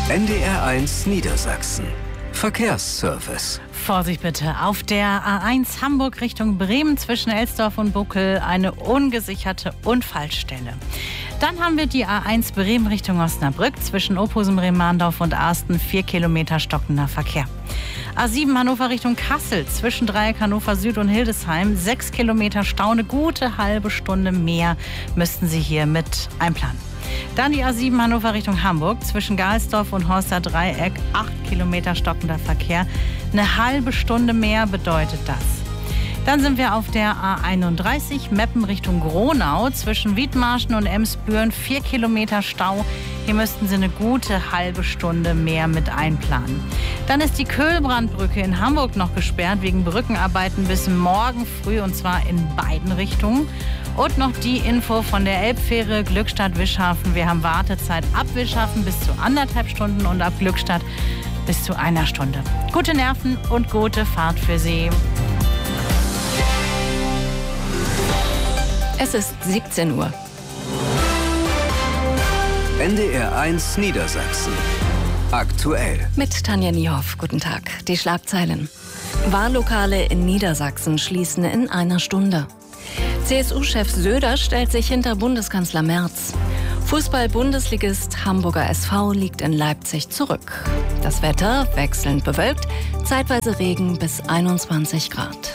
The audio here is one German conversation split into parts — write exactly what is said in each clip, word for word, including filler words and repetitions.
N D R eins Niedersachsen. Verkehrsservice. Vorsicht bitte, auf der A eins Hamburg Richtung Bremen zwischen Elsdorf und Buckel eine ungesicherte Unfallstelle. Dann haben wir die A eins Bremen Richtung Osnabrück zwischen Ophusum, Rehmahndorf und Arsten, vier Kilometer stockender Verkehr. A sieben Hannover Richtung Kassel zwischen Dreieck Hannover Süd und Hildesheim, sechs Kilometer Stau, eine gute halbe Stunde mehr müssten Sie hier mit einplanen. Dann die A sieben Hannover Richtung Hamburg zwischen Galsdorf und Horster Dreieck, acht Kilometer stockender Verkehr. Eine halbe Stunde mehr bedeutet das. Dann sind wir auf der A einunddreißig Meppen Richtung Gronau zwischen Wiedmarschen und Emsbüren, vier Kilometer Stau. Hier müssten Sie eine gute halbe Stunde mehr mit einplanen. Dann ist die Köhlbrandbrücke in Hamburg noch gesperrt wegen Brückenarbeiten bis morgen früh und zwar in beiden Richtungen. Und noch die Info von der Elbfähre Glückstadt-Wischhafen. Wir haben Wartezeit ab Wischhafen bis zu anderthalb Stunden und ab Glückstadt bis zu einer Stunde. Gute Nerven und gute Fahrt für Sie. Es ist siebzehn Uhr. N D R eins Niedersachsen. Aktuell. Mit Tanja Niehoff. Guten Tag. Die Schlagzeilen. Wahllokale in Niedersachsen schließen in einer Stunde. C S U-Chef Söder stellt sich hinter Bundeskanzler Merz. Fußball-Bundesligist Hamburger S V liegt in Leipzig zurück. Das Wetter wechselnd bewölkt, zeitweise Regen bis einundzwanzig Grad.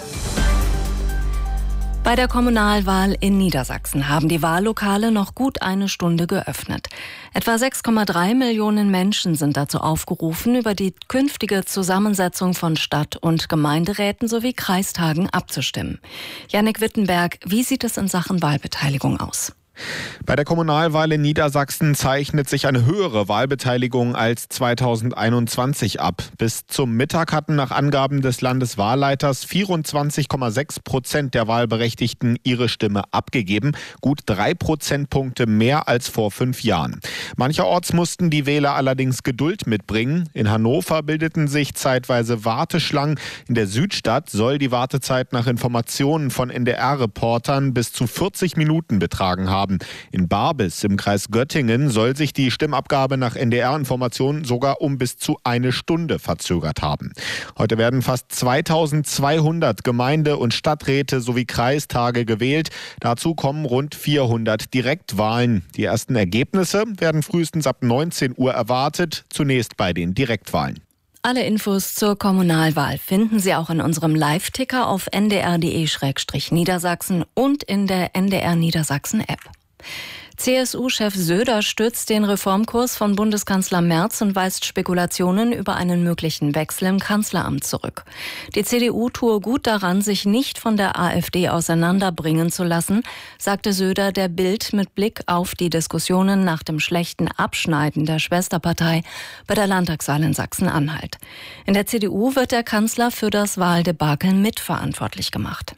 Bei der Kommunalwahl in Niedersachsen haben die Wahllokale noch gut eine Stunde geöffnet. Etwa sechs Komma drei Millionen Menschen sind dazu aufgerufen, über die künftige Zusammensetzung von Stadt- und Gemeinderäten sowie Kreistagen abzustimmen. Jannik Wittenberg, wie sieht es in Sachen Wahlbeteiligung aus? Bei der Kommunalwahl in Niedersachsen zeichnet sich eine höhere Wahlbeteiligung als zweitausendeinundzwanzig ab. Bis zum Mittag hatten nach Angaben des Landeswahlleiters vierundzwanzig Komma sechs Prozent der Wahlberechtigten ihre Stimme abgegeben. Gut drei Prozentpunkte mehr als vor fünf Jahren. Mancherorts mussten die Wähler allerdings Geduld mitbringen. In Hannover bildeten sich zeitweise Warteschlangen. In der Südstadt soll die Wartezeit nach Informationen von N D R-Reportern bis zu vierzig Minuten betragen haben. In Barbis im Kreis Göttingen soll sich die Stimmabgabe nach N D R-Informationen sogar um bis zu eine Stunde verzögert haben. Heute werden fast zweitausendzweihundert Gemeinde- und Stadträte sowie Kreistage gewählt. Dazu kommen rund vierhundert Direktwahlen. Die ersten Ergebnisse werden frühestens ab neunzehn Uhr erwartet, zunächst bei den Direktwahlen. Alle Infos zur Kommunalwahl finden Sie auch in unserem Live-Ticker auf n d r punkt d e slash niedersachsen und in der N D R Niedersachsen-App. C S U-Chef Söder stützt den Reformkurs von Bundeskanzler Merz und weist Spekulationen über einen möglichen Wechsel im Kanzleramt zurück. Die C D U tue gut daran, sich nicht von der AfD auseinanderbringen zu lassen, sagte Söder der Bild mit Blick auf die Diskussionen nach dem schlechten Abschneiden der Schwesterpartei bei der Landtagswahl in Sachsen-Anhalt. In der C D U wird der Kanzler für das Wahldebakel mitverantwortlich gemacht.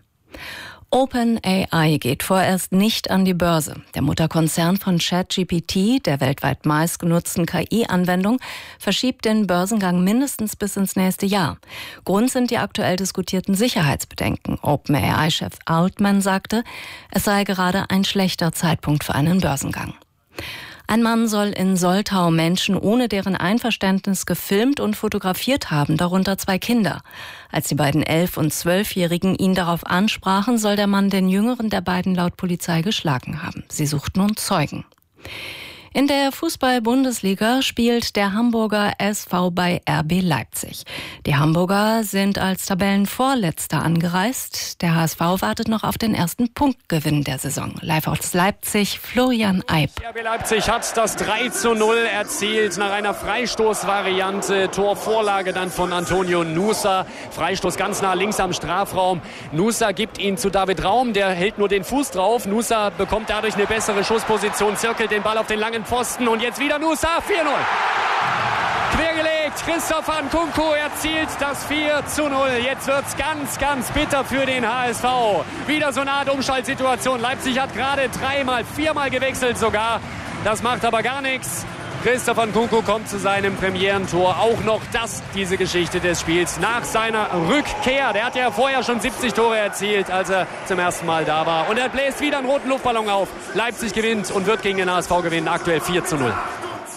OpenAI geht vorerst nicht an die Börse. Der Mutterkonzern von ChatGPT, der weltweit meistgenutzten K I-Anwendung, verschiebt den Börsengang mindestens bis ins nächste Jahr. Grund sind die aktuell diskutierten Sicherheitsbedenken. OpenAI-Chef Altman sagte, es sei gerade ein schlechter Zeitpunkt für einen Börsengang. Ein Mann soll in Soltau Menschen ohne deren Einverständnis gefilmt und fotografiert haben, darunter zwei Kinder. Als die beiden elf- und zwölfjährigen ihn darauf ansprachen, soll der Mann den jüngeren der beiden laut Polizei geschlagen haben. Sie sucht nun Zeugen. In der Fußball-Bundesliga spielt der Hamburger S V bei R B Leipzig. Die Hamburger sind als Tabellenvorletzter angereist. Der H S V wartet noch auf den ersten Punktgewinn der Saison. Live aus Leipzig, Florian Eib. R B Leipzig hat das drei zu null erzielt nach einer Freistoßvariante. Torvorlage dann von Antonio Nusa. Freistoß ganz nah links am Strafraum. Nusa gibt ihn zu David Raum. Der hält nur den Fuß drauf. Nusa bekommt dadurch eine bessere Schussposition, zirkelt den Ball auf den langen Pfosten und jetzt wieder Nusa, vier null. Quergelegt, Christopher Nkunku erzielt das vier zu null. Jetzt wird's ganz, ganz bitter für den H S V. Wieder so eine Art Umschaltsituation. Leipzig hat gerade dreimal, viermal gewechselt sogar. Das macht aber gar nichts. Christopher Nkunku kommt zu seinem Premierentor. Auch noch das, diese Geschichte des Spiels, nach seiner Rückkehr. Der hat ja vorher schon siebzig Tore erzielt, als er zum ersten Mal da war. Und er bläst wieder einen roten Luftballon auf. Leipzig gewinnt und wird gegen den H S V gewinnen. Aktuell vier zu null.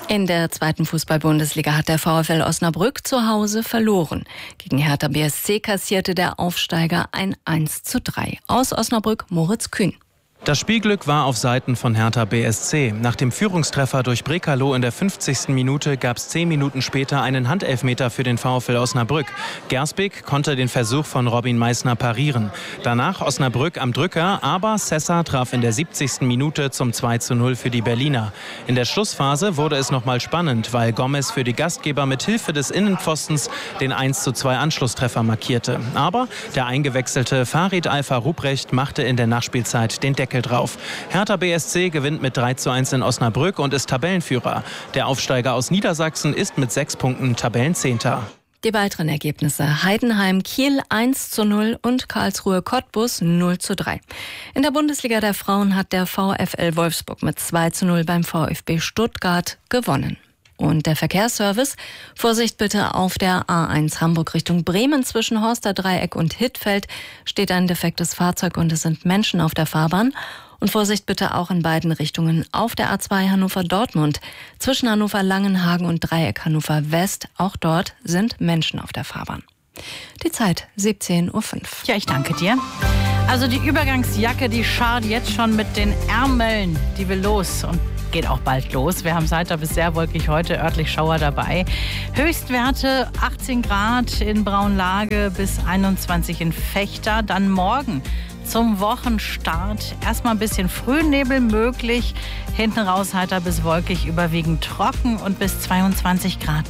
In der zweiten Fußball-Bundesliga hat der VfL Osnabrück zu Hause verloren. Gegen Hertha B S C kassierte der Aufsteiger ein eins zu drei. Aus Osnabrück Moritz Kühn. Das Spielglück war auf Seiten von Hertha B S C. Nach dem Führungstreffer durch Brekalo in der fünfzigsten Minute gab es zehn Minuten später einen Handelfmeter für den VfL Osnabrück. Gersbeek konnte den Versuch von Robin Meissner parieren. Danach Osnabrück am Drücker, aber Sessa traf in der siebzigsten Minute zum zwei zu null für die Berliner. In der Schlussphase wurde es nochmal spannend, weil Gomez für die Gastgeber mit Hilfe des Innenpfostens den eins zu zwei Anschlusstreffer markierte. Aber der eingewechselte Farid Alfa Ruprecht machte in der Nachspielzeit den Deckel drauf. Hertha B S C gewinnt mit drei zu eins in Osnabrück und ist Tabellenführer. Der Aufsteiger aus Niedersachsen ist mit sechs Punkten Tabellenzehnter. Die weiteren Ergebnisse: Heidenheim Kiel eins zu null und Karlsruhe Cottbus null zu drei. In der Bundesliga der Frauen hat der VfL Wolfsburg mit zwei zu null beim VfB Stuttgart gewonnen. Und der Verkehrsservice: Vorsicht bitte, auf der A eins Hamburg Richtung Bremen zwischen Horster Dreieck und Hittfeld steht ein defektes Fahrzeug und es sind Menschen auf der Fahrbahn. Und Vorsicht bitte auch in beiden Richtungen auf der A zwei Hannover-Dortmund zwischen Hannover-Langenhagen und Dreieck Hannover-West. Auch dort sind Menschen auf der Fahrbahn. Die Zeit siebzehn Uhr fünf. Ja, ich danke dir. Also die Übergangsjacke, die scharrt jetzt schon mit den Ärmeln. Die will los und geht auch bald los. Wir haben es heiter bis sehr wolkig heute, örtlich Schauer dabei. Höchstwerte achtzehn Grad in Braunlage bis einundzwanzig in Vechta. Dann morgen zum Wochenstart erstmal ein bisschen Frühnebel möglich. Hinten raus heiter bis wolkig, überwiegend trocken und bis zweiundzwanzig Grad.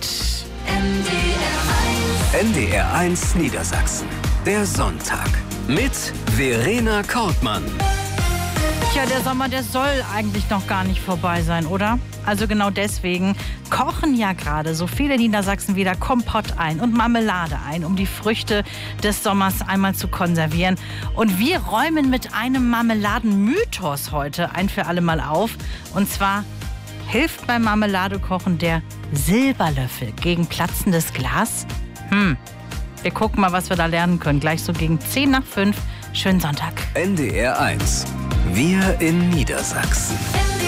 N D R eins Niedersachsen. Der Sonntag mit Verena Kortmann. Tja, der Sommer, der soll eigentlich noch gar nicht vorbei sein, oder? Also genau deswegen kochen ja gerade so viele Niedersachsen wieder Kompott ein und Marmelade ein, um die Früchte des Sommers einmal zu konservieren. Und wir räumen mit einem Marmeladenmythos heute ein für alle Mal auf. Und zwar hilft beim Marmeladekochen der Silberlöffel gegen platzendes Glas? Hm, wir gucken mal, was wir da lernen können. Gleich so gegen zehn nach fünf. Schönen Sonntag. N D R eins. Wir in Niedersachsen.